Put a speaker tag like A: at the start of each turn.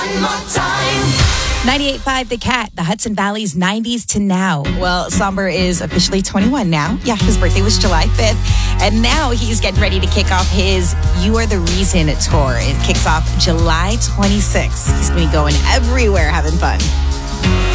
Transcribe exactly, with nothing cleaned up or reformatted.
A: ninety-eight point five The Cat, the Hudson Valley's nineties to now. Well, Somber is officially twenty-one now. Yeah, his birthday was July fifth. And now he's getting ready to kick off his You Are the Reason tour. It kicks off July twenty-sixth. He's going to be going everywhere having fun.